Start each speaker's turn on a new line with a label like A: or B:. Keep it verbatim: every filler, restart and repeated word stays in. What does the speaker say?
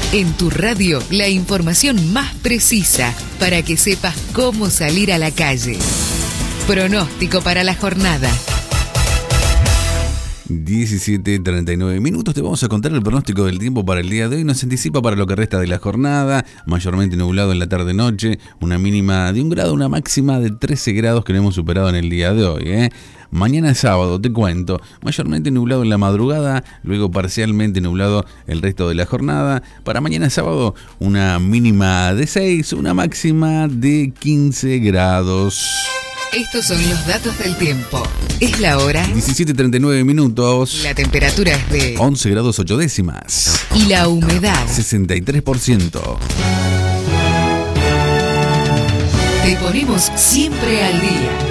A: En tu radio, la información más precisa para que sepas cómo salir a la calle. Pronóstico para la jornada.
B: diecisiete treinta y nueve minutos, te vamos a contar el pronóstico del tiempo para el día de hoy. Nos anticipa para lo que resta de la jornada, mayormente nublado en la tarde-noche, una mínima de un grado, una máxima de trece grados que no hemos superado en el día de hoy, ¿eh? Mañana es sábado, te cuento, mayormente nublado en la madrugada, luego parcialmente nublado el resto de la jornada. Para mañana sábado, una mínima de seis, una máxima de quince grados.
A: Estos son los datos del tiempo. Es la hora.
B: diecisiete treinta y nueve minutos.
A: La temperatura es de
B: once grados ocho décimas.
A: Y la humedad
B: sesenta y tres por ciento.
A: Te ponemos siempre al día.